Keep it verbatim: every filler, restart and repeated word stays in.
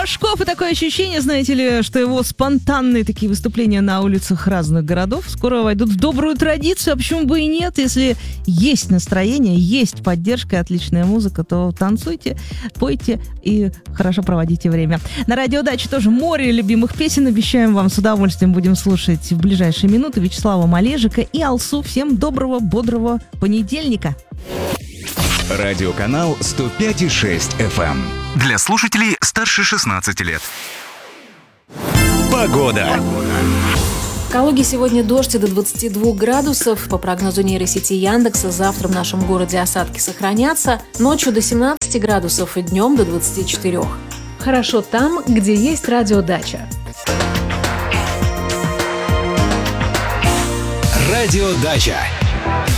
Рожков, и такое ощущение, знаете ли, что его спонтанные такие выступления на улицах разных городов скоро войдут в добрую традицию, а почему бы и нет, если есть настроение, есть поддержка и отличная музыка, то танцуйте, пойте и хорошо проводите время. На Радио Дача тоже море любимых песен, обещаем вам, с удовольствием будем слушать в ближайшие минуты Вячеслава Малежика и Алсу. Всем доброго, бодрого понедельника. Радиоканал сто пять и шесть эф эм. Для слушателей старше шестнадцати лет. Погода. В Калуге сегодня дождь до двадцати двух градусов. По прогнозу нейросети Яндекса, завтра в нашем городе осадки сохранятся. Ночью до семнадцати градусов и днем до двадцати четырёх. Хорошо там, где есть радиодача. Радиодача.